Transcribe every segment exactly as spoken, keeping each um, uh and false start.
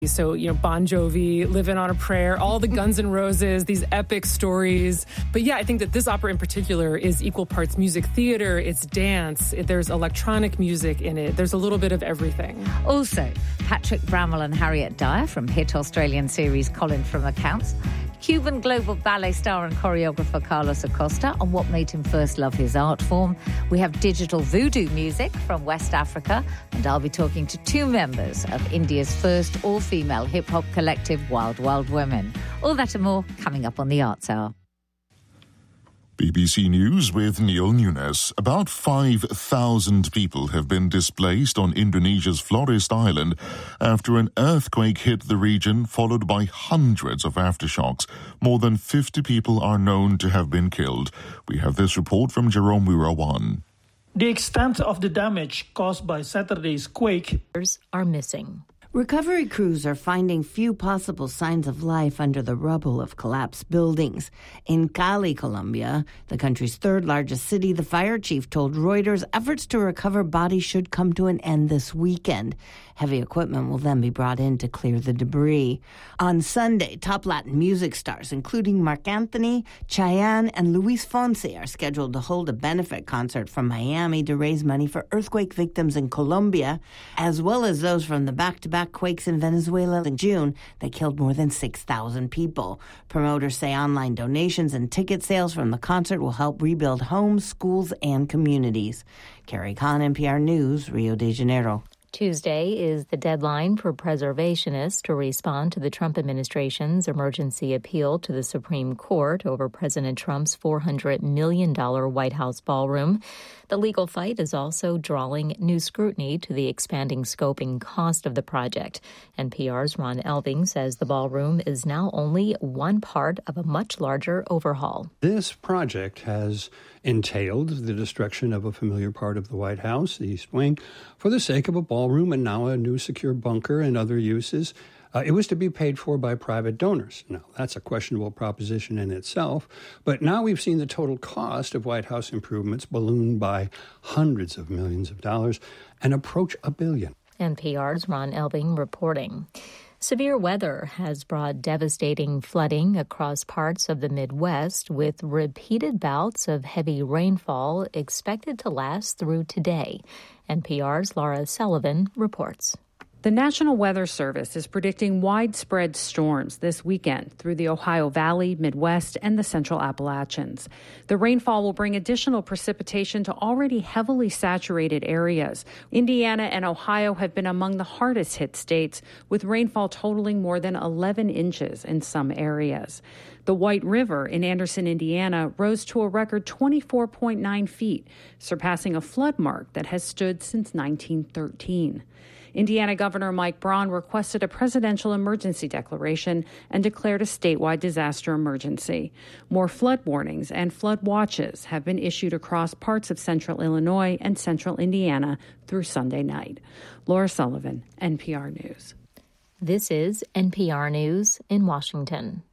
So, you know, Bon Jovi, Living on a Prayer, all the Guns N' Roses, these epic stories. But yeah, I think that this opera in particular is equal parts music theater, it's dance, it, there's electronic music in it, there's a little bit of everything. Also, Patrick Bramwell and Harriet Dyer from hit Australian series Colin from Accounts, Cuban global ballet star and choreographer Carlos Acosta on what made him first love his art form. We have digital voodoo music from West Africa, and I'll be talking to two members of India's first all-female hip-hop collective, Wild Wild Women. All that and more coming up on the Arts Hour. B B C News with Neil Nunes. About five thousand people have been displaced on Indonesia's Flores Island after an earthquake hit the region, followed by hundreds of aftershocks. More than fifty people are known to have been killed. We have this report from Jerome Wirawan. The extent of the damage caused by Saturday's quake are missing. Recovery crews are finding few possible signs of life under the rubble of collapsed buildings. In Cali, Colombia, the country's third largest city, the fire chief told Reuters efforts to recover bodies should come to an end this weekend. Heavy equipment will then be brought in to clear the debris. On Sunday, top Latin music stars, including Marc Anthony, Chayanne, and Luis Fonsi, are scheduled to hold a benefit concert from Miami to raise money for earthquake victims in Colombia, as well as those from the back-to-back quakes in Venezuela in June that killed more than six thousand people. Promoters say online donations and ticket sales from the concert will help rebuild homes, schools, and communities. Carrie Khan, N P R News, Rio de Janeiro. Tuesday is the deadline for preservationists to respond to the Trump administration's emergency appeal to the Supreme Court over President Trump's four hundred million dollars White House ballroom. The legal fight is also drawing new scrutiny to the expanding scope and cost of the project. N P R's Ron Elving says the ballroom is now only one part of a much larger overhaul. This project has entailed the destruction of a familiar part of the White House, the East Wing, for the sake of a ballroom and now a new secure bunker and other uses. Uh, it was to be paid for by private donors. Now, that's a questionable proposition in itself, but now we've seen the total cost of White House improvements balloon by hundreds of millions of dollars and approach a billion. N P R's Ron Elving reporting. Severe weather has brought devastating flooding across parts of the Midwest, with repeated bouts of heavy rainfall expected to last through today. N P R's Laura Sullivan reports. The National Weather Service is predicting widespread storms this weekend through the Ohio Valley, Midwest, and the Central Appalachians. The rainfall will bring additional precipitation to already heavily saturated areas. Indiana and Ohio have been among the hardest hit states, with rainfall totaling more than eleven inches in some areas. The White River in Anderson, Indiana, rose to a record twenty-four point nine feet, surpassing a flood mark that has stood since nineteen thirteen. Indiana Governor Mike Braun requested a presidential emergency declaration and declared a statewide disaster emergency. More flood warnings and flood watches have been issued across parts of central Illinois and central Indiana through Sunday night. Laura Sullivan, N P R News. This is N P R News in Washington.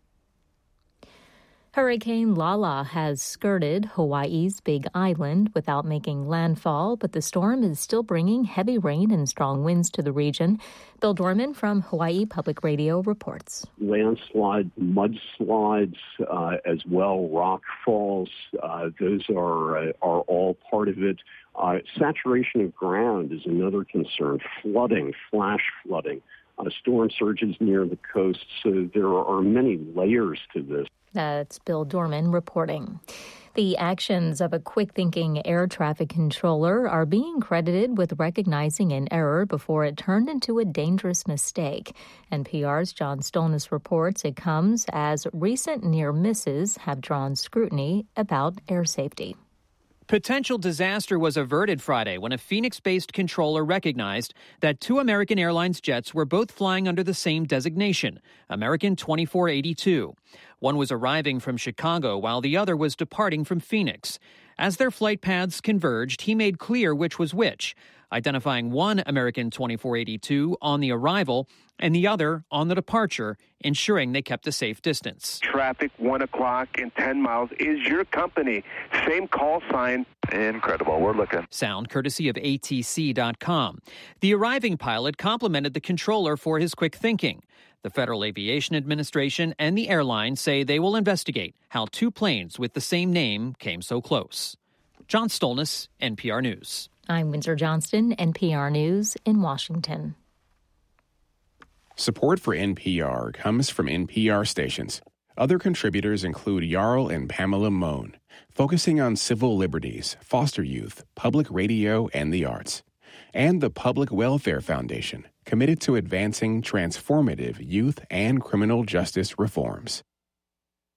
Hurricane Lala has skirted Hawaii's Big Island without making landfall, but the storm is still bringing heavy rain and strong winds to the region. Bill Dorman from Hawaii Public Radio reports. Landslide, mudslides, uh, as well, rock falls, uh, those are, uh, are all part of it. Uh, saturation of ground is another concern. Flooding, flash flooding, uh, storm surges near the coast. So there are many layers to this. That's Bill Dorman reporting. The actions of a quick-thinking air traffic controller are being credited with recognizing an error before it turned into a dangerous mistake. N P R's John Stolnis reports it comes as recent near misses have drawn scrutiny about air safety. Potential disaster was averted Friday when a Phoenix-based controller recognized that two American Airlines jets were both flying under the same designation, American twenty-four eighty-two. One was arriving from Chicago while the other was departing from Phoenix. As their flight paths converged, he made clear which was which. identifying one American twenty-four eighty-two on the arrival and the other on the departure, ensuring they kept a safe distance. Traffic, one o'clock and ten miles is your company. Same call sign. Incredible. We're looking. Sound courtesy of A T C dot com. The arriving pilot complimented the controller for his quick thinking. The Federal Aviation Administration and the airline say they will investigate how two planes with the same name came so close. John Stolness, N P R News. I'm Windsor Johnston, N P R News in Washington. Support for N P R comes from N P R stations. Other contributors include Jarl and Pamela Mohn, focusing on civil liberties, foster youth, public radio, and the arts. And the Public Welfare Foundation, committed to advancing transformative youth and criminal justice reforms.